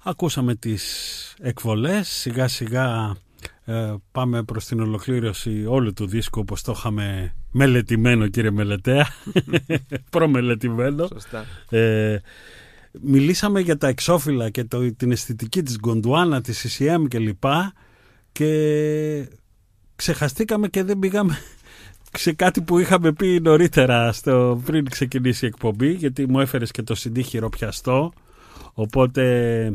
Ακούσαμε τις εκβολές, σιγά σιγά πάμε προς την ολοκλήρωση όλου του δίσκου όπως το είχαμε μελετημένο, κύριε Μελετέα. Προμελετημένο. Σωστά. Μιλήσαμε για τα εξώφυλλα και την αισθητική της Γκοντουάνα, της CCM κλπ. Και ξεχαστήκαμε και δεν πήγαμε σε κάτι που είχαμε πει νωρίτερα πριν ξεκινήσει η εκπομπή, γιατί μου έφερες και το CD χειροπιαστό, οπότε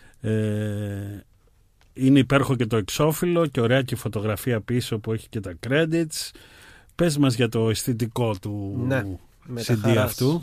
είναι υπέροχο και το εξώφυλλο και ωραία και η φωτογραφία πίσω που έχει και τα credits. Πες μας για το αισθητικό του CD αυτού.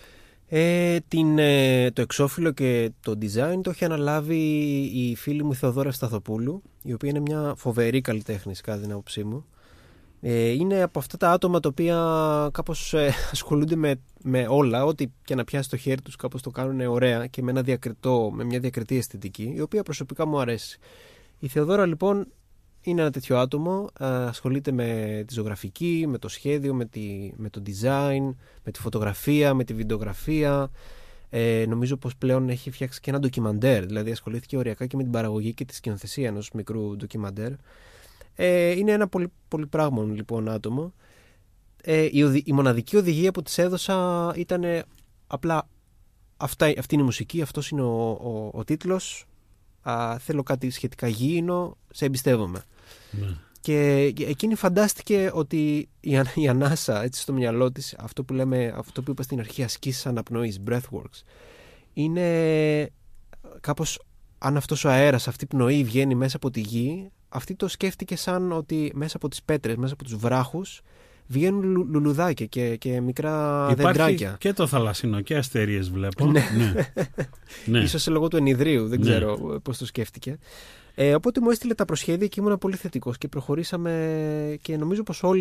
Το εξώφυλλο και το design το έχει αναλάβει η φίλη μου Θεοδόρα Σταθοπούλου, η οποία είναι μια φοβερή καλλιτέχνης κατά την άποψή μου. Είναι από αυτά τα άτομα τα οποία κάπως ασχολούνται με όλα, ό,τι και να πιάσει το χέρι τους κάπως το κάνουν ωραία και με μια διακριτή αισθητική, η οποία προσωπικά μου αρέσει. Η Θεοδόρα λοιπόν είναι ένα τέτοιο άτομο, ασχολείται με τη ζωγραφική, με το σχέδιο, με το design, με τη φωτογραφία, με τη βιντεογραφία. Νομίζω πως πλέον έχει φτιάξει και ένα ντοκιμαντέρ, δηλαδή ασχολήθηκε οριακά και με την παραγωγή και τη σκηνοθεσία ενός μικρού ντοκιμαντέρ. Είναι ένα πολυπράγμον λοιπόν άτομο. Η μοναδική οδηγία που της έδωσα ήταν απλά αυτή είναι η μουσική, αυτός είναι ο τίτλος, θέλω κάτι σχετικά γήινο, σε εμπιστεύομαι. Ναι. Και εκείνη φαντάστηκε ότι η ανάσα έτσι στο μυαλό της, αυτό που είπα στην αρχή, ασκήσεις αναπνοής, breathworks, είναι κάπως αν αυτός ο αέρας, αυτή η πνοή βγαίνει μέσα από τη γη, αυτή το σκέφτηκε σαν ότι μέσα από τις πέτρες, μέσα από τους βράχους βγαίνουν λουλουδάκια και μικρά δεντράκια. Υπάρχει και το θαλασσινό και αστερίες βλέπω. Ναι. Ίσως λόγω του ενιδρίου, δεν ξέρω πώς το σκέφτηκε. Οπότε μου έστειλε τα προσχέδια και ήμουν πολύ θετικός και προχωρήσαμε και νομίζω πως όλοι